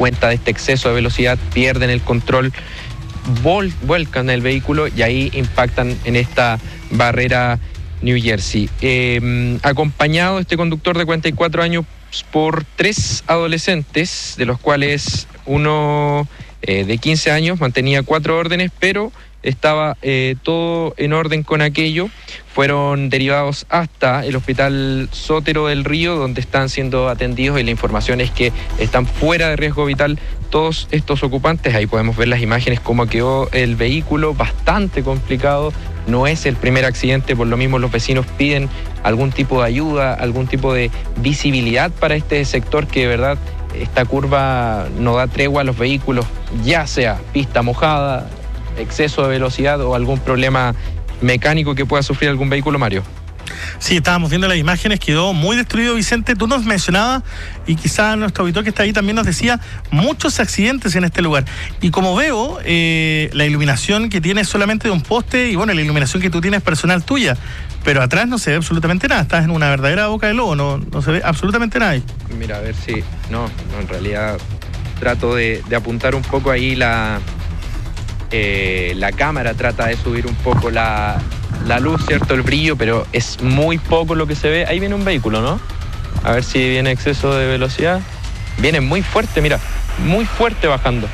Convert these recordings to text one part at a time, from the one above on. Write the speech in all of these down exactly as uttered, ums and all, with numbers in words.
cuenta de este exceso de velocidad, pierden el control, vol- vuelcan el vehículo y ahí impactan en esta barrera New Jersey. Eh, acompañado este conductor de cuarenta y cuatro años por tres adolescentes, de los cuales uno eh, de quince años mantenía cuatro órdenes, pero estaba eh, todo en orden con aquello. Fueron derivados hasta el Hospital Sotero del Río, donde están siendo atendidos, y la información es que están fuera de riesgo vital todos estos ocupantes. Ahí podemos ver las imágenes, cómo quedó el vehículo, bastante complicado. No es el primer accidente, por lo mismo los vecinos piden algún tipo de ayuda, algún tipo de visibilidad para este sector, que de verdad esta curva no da tregua a los vehículos, ya sea pista mojada, exceso de velocidad o algún problema mecánico que pueda sufrir algún vehículo, Mario. Sí, estábamos viendo las imágenes, quedó muy destruido, Vicente. Tú nos mencionabas, y quizá nuestro auditor que está ahí también nos decía, muchos accidentes en este lugar. Y como veo, eh, la iluminación que tiene es solamente de un poste, y bueno, la iluminación que tú tienes personal tuya, pero atrás no se ve absolutamente nada. Estás en una verdadera boca de lobo, no, no se ve absolutamente nada ahí. Mira, a ver si... No, no en realidad trato de, de apuntar un poco ahí la... Eh, la cámara trata de subir un poco la, la luz, ¿cierto? El brillo, pero es muy poco lo que se ve. Ahí viene un vehículo, ¿no? A ver si viene exceso de velocidad. Viene muy fuerte, mira, muy fuerte bajando.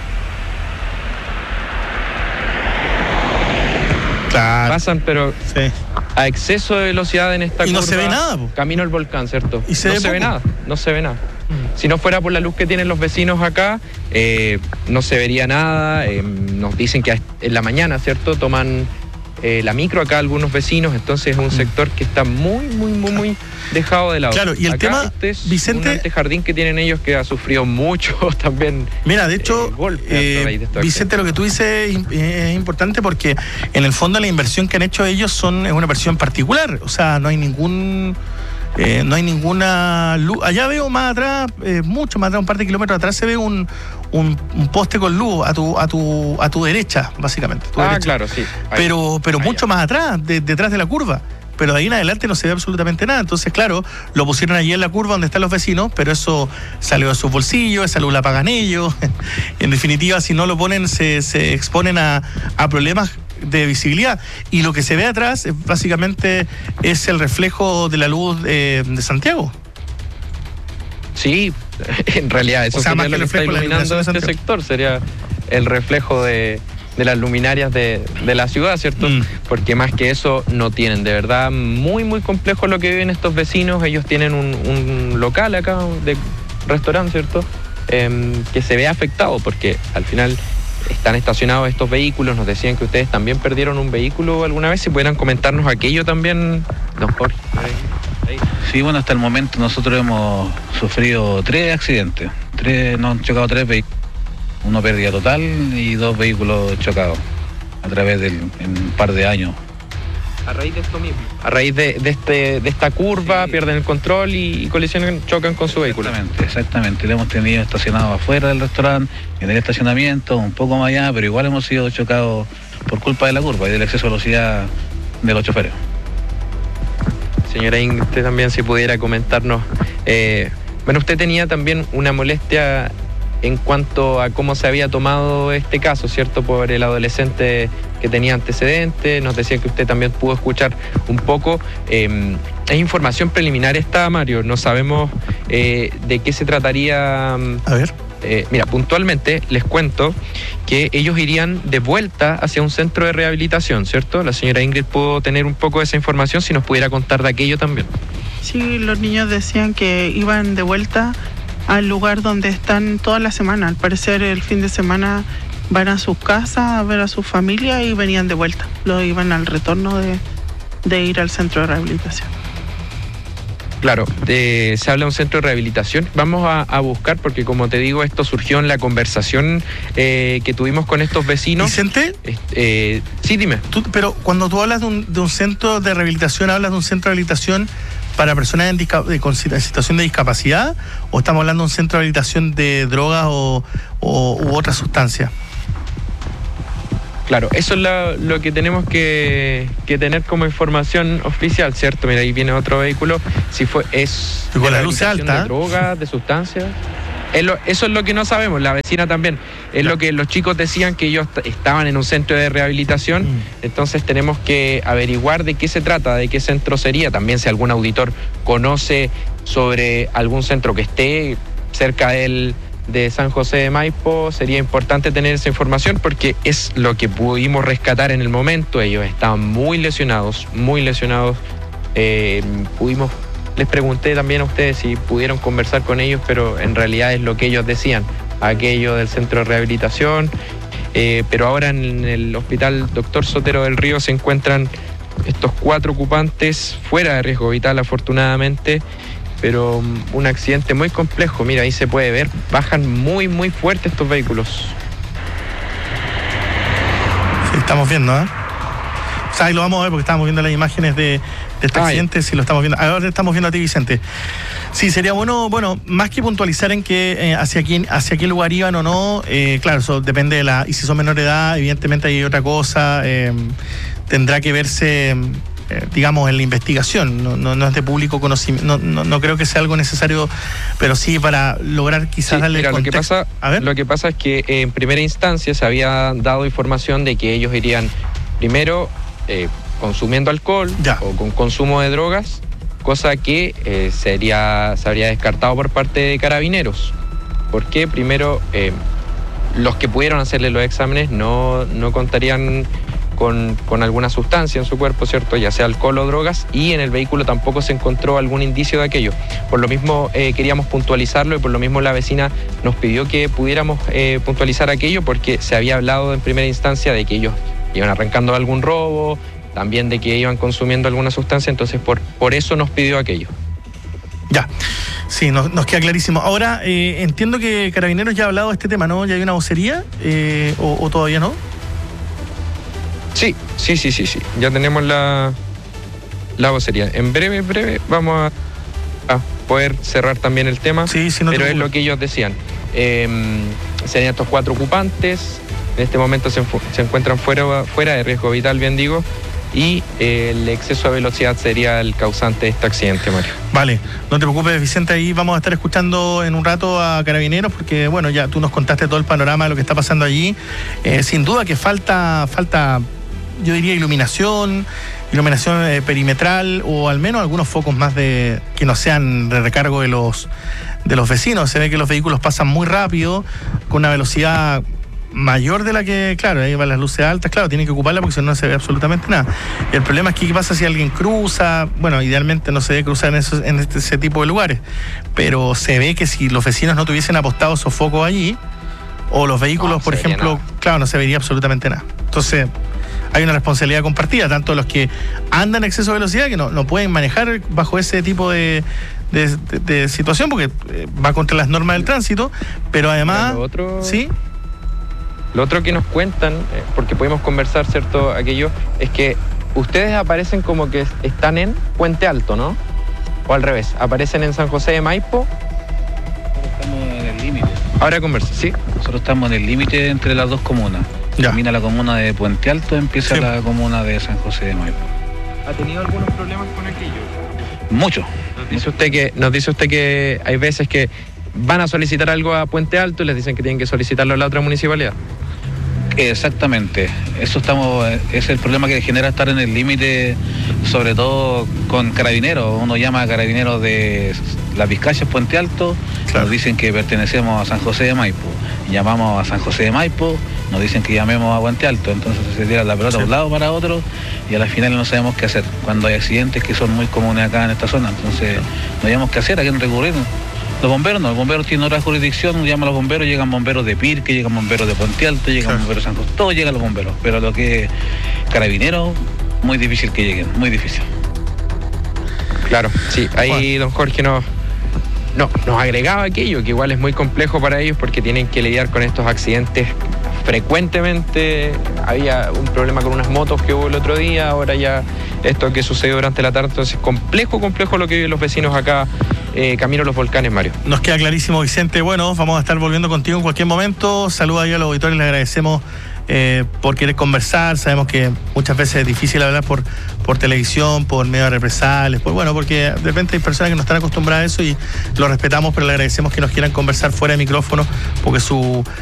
Claro. Pasan, pero sí, a exceso de velocidad en esta y curva. no se ve nada, po. Camino al volcán, ¿cierto? Y se no ve se poco. ve nada, no se ve nada. Si no fuera por la luz que tienen los vecinos acá, eh, no se vería nada. Eh, nos dicen que en la mañana, ¿cierto?, toman eh, la micro acá algunos vecinos, entonces es un sector que está muy, muy, muy, muy dejado de lado. Claro, y el acá tema, este es Vicente, un antejardín que tienen ellos que ha sufrido mucho también. Mira, de hecho, eh, golpes eh, a raíz de esto. Vicente, lo que tú dices es, es importante, porque en el fondo la inversión que han hecho ellos son, es una inversión particular, o sea, no hay ningún... Eh, no hay ninguna luz. Allá veo más atrás, eh, mucho más atrás, un par de kilómetros atrás, se ve un, un, un poste con luz a tu, a tu, a tu derecha, básicamente. Tu ah, derecha. claro, sí. Ahí. Pero, pero Ahí mucho ya. más atrás, de, detrás de la curva. Pero de ahí en adelante no se ve absolutamente nada. Entonces, claro, lo pusieron allí en la curva donde están los vecinos, pero eso salió de sus bolsillos, esa luz la pagan ellos. En definitiva, si no lo ponen, se, se exponen a, a problemas de visibilidad. Y lo que se ve atrás, eh, básicamente, es el reflejo de la luz eh, de Santiago. Sí, en realidad eso O sea, sería más que lo que está reflejo, la iluminando iluminación de este Santiago. sector, sería el reflejo de, de las luminarias de, de la ciudad, ¿cierto? Mm. Porque más que eso no tienen. De verdad, muy, muy complejo lo que viven estos vecinos. Ellos tienen un, un local acá de restaurante, ¿cierto? Eh, que se ve afectado porque al final están estacionados estos vehículos. Nos decían que ustedes también perdieron un vehículo alguna vez. Si pudieran comentarnos aquello también, don Jorge. Ahí. Sí, bueno, hasta el momento nosotros hemos sufrido tres accidentes. Tres, nos han chocado tres vehículos. Uno pérdida total y dos vehículos chocados a través del en un par de años. A raíz de esto mismo. A raíz de, de, este, de esta curva, sí, pierden el control y, y colisionan, chocan con su vehículo. Exactamente, exactamente. Lo hemos tenido estacionado afuera del restaurante, en el estacionamiento, un poco más allá, pero igual hemos sido chocados por culpa de la curva y del exceso de velocidad de los choferes. Señora Ingrid, usted también si pudiera comentarnos. Eh, bueno, usted tenía también una molestia en cuanto a cómo se había tomado este caso, ¿cierto? Por el adolescente que tenía antecedentes. Nos decía que usted también pudo escuchar un poco. Eh, es información preliminar esta, Mario. No sabemos eh, de qué se trataría. A ver. Eh, mira, puntualmente les cuento que ellos irían de vuelta hacia un centro de rehabilitación, ¿cierto? La señora Ingrid pudo tener un poco de esa información, si nos pudiera contar de aquello también. Sí, los niños decían que iban de vuelta al lugar donde están toda la semana. Al parecer el fin de semana van a sus casas a ver a su familia y venían de vuelta. Lo iban al retorno de, de ir al centro de rehabilitación. Claro, eh, se habla de un centro de rehabilitación. Vamos a, a buscar, porque como te digo, esto surgió en la conversación eh, que tuvimos con estos vecinos. Vicente, Eh, eh, sí, dime. tú, pero cuando tú hablas de un, de un centro de rehabilitación, ¿hablas de un centro de rehabilitación para personas en, disca, de, con situación de discapacidad, o estamos hablando de un centro de rehabilitación de drogas o, o u otra sustancia? Claro, eso es lo, lo que tenemos que, que tener como información oficial, ¿cierto? Mira, ahí viene otro vehículo. Si fue, es Y con de la luz rehabilitación alta, de drogas, de sustancias. Es lo, eso es lo que no sabemos, la vecina también. Es ya. lo que los chicos decían, que ellos t- estaban en un centro de rehabilitación, mm. entonces tenemos que averiguar de qué se trata, de qué centro sería. También si algún auditor conoce sobre algún centro que esté cerca del, de San José de Maipo, sería importante tener esa información porque es lo que pudimos rescatar en el momento. Ellos estaban muy lesionados, muy lesionados. Eh, pudimos... Les pregunté también a ustedes si pudieron conversar con ellos, pero en realidad es lo que ellos decían, aquello del centro de rehabilitación, eh, pero ahora en el hospital Doctor Sotero del Río se encuentran estos cuatro ocupantes fuera de riesgo vital afortunadamente, pero um, un accidente muy complejo, mira, ahí se puede ver, bajan muy muy fuerte estos vehículos. Sí, estamos viendo, ¿eh? O sea, ahí lo vamos a ver porque estamos viendo las imágenes de, de este Ay. accidente, si lo estamos viendo. Ahora estamos viendo a ti, Vicente. Sí, sería bueno, bueno, más que puntualizar en que eh, hacia quién, hacia qué lugar iban o no, eh, claro, eso depende de la, y si son menor de edad, evidentemente hay otra cosa, eh, tendrá que verse, eh, digamos, en la investigación, no, no, no es de público conocimiento, no, no, no creo que sea algo necesario, pero sí para lograr quizás sí, darle mira, contexto. Lo que pasa, a ver. Lo que pasa es que eh, en primera instancia se había dado información de que ellos irían primero Eh, consumiendo alcohol ya. o con consumo de drogas, cosa que eh, sería, se habría descartado por parte de Carabineros. Porque primero, eh, los que pudieron hacerle los exámenes no, no contarían con, con alguna sustancia en su cuerpo, ¿cierto? Ya sea alcohol o drogas, y en el vehículo tampoco se encontró algún indicio de aquello. Por lo mismo eh, queríamos puntualizarlo y por lo mismo la vecina nos pidió que pudiéramos eh, puntualizar aquello porque se había hablado en primera instancia de que ellos iban arrancando algún robo, también de que iban consumiendo alguna sustancia, entonces por, por eso nos pidió aquello. Ya, sí, nos, nos queda clarísimo. Ahora, eh, entiendo que Carabineros ya ha hablado de este tema, ¿no? ¿Ya hay una vocería eh, o, o todavía no? Sí, sí, sí, sí, sí. Ya tenemos la, la vocería. En breve, breve, vamos a, a poder cerrar también el tema, sí, sí, no pero es lo que ellos decían. Eh, serían estos cuatro ocupantes. En este momento se, se encuentran fuera, fuera de riesgo vital, bien digo, y eh, el exceso de velocidad sería el causante de este accidente, Mario. Vale, no te preocupes, Vicente, ahí vamos a estar escuchando en un rato a Carabineros, porque bueno, ya tú nos contaste todo el panorama de lo que está pasando allí. Eh, sin duda que falta, falta, yo diría, iluminación, iluminación eh, perimetral, o al menos algunos focos más de que no sean de recargo de los, de los vecinos. Se ve que los vehículos pasan muy rápido, con una velocidad mayor de la que, claro, ahí van las luces altas, claro, tienen que ocuparla porque si no, no se ve absolutamente nada. Y el problema es que qué pasa si alguien cruza, bueno, idealmente no se debe cruzar en, esos, en este, ese tipo de lugares, pero se ve que si los vecinos no tuviesen apostado esos focos allí, o los vehículos, no, por ejemplo, nada. Claro, no se vería absolutamente nada. Entonces, hay una responsabilidad compartida, tanto los que andan en exceso de velocidad, que no, no pueden manejar bajo ese tipo de, de, de, de situación, porque va contra las normas del tránsito, pero además, otro... ¿sí? Lo otro que nos cuentan, porque pudimos conversar, ¿cierto? Aquello, es que ustedes aparecen como que están en Puente Alto, ¿no? O al revés, aparecen en San José de Maipo. Nosotros estamos en el límite. Ahora conversa, ¿sí? Nosotros estamos en el límite entre las dos comunas. Ya. Termina la comuna de Puente Alto, empieza sí. la comuna de San José de Maipo. ¿Ha tenido algunos problemas con aquello? Mucho. Nos dice usted que, nos dice usted que hay veces que van a solicitar algo a Puente Alto y les dicen que tienen que solicitarlo a la otra municipalidad. Exactamente, eso estamos, es el problema que genera estar en el límite, sobre todo con Carabineros. Uno llama a Carabineros de Las Vizcachas, Puente Alto, claro. Nos dicen que pertenecemos a San José de Maipo, llamamos a San José de Maipo, nos dicen que llamemos a Puente Alto, entonces se tira la pelota sí. de un lado para otro y a la final no sabemos qué hacer, cuando hay accidentes que son muy comunes acá en esta zona, entonces no sabemos qué hacer, a quién recurrir. Los bomberos no, los bomberos tienen otra jurisdicción, llaman a los bomberos, llegan bomberos de Pirque, llegan bomberos de Puente Alto, llegan claro. bomberos de San José, todos llegan los bomberos, pero lo que es Carabineros, muy difícil que lleguen, muy difícil. Claro, sí, ahí don Jorge nos, no, nos agregaba aquello, que igual es muy complejo para ellos porque tienen que lidiar con estos accidentes frecuentemente. Había un problema con unas motos que hubo el otro día, ahora ya esto que sucedió durante la tarde, entonces complejo, complejo lo que viven los vecinos acá. Eh, camino a los volcanes, Mario. Nos queda clarísimo, Vicente. Bueno, vamos a estar volviendo contigo en cualquier momento. Saludos ahí a los auditores, les agradecemos eh, por querer conversar. Sabemos que muchas veces es difícil hablar por, por televisión, por medio de represalias, por, bueno, porque de repente hay personas que no están acostumbradas a eso y lo respetamos, pero le agradecemos que nos quieran conversar fuera de micrófono, porque su